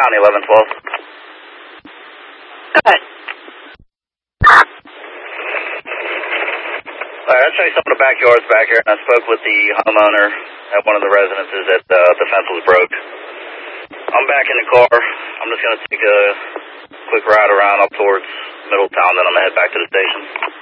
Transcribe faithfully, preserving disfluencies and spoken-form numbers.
County, eleven twelve. Go ahead. All right, I'll show you some of the backyards back here, and I spoke with the homeowner at one of the residences that uh, the fence was broke. I'm back in the car. I'm just going to take a quick ride around up towards Middletown, then I'm going to head back to the station.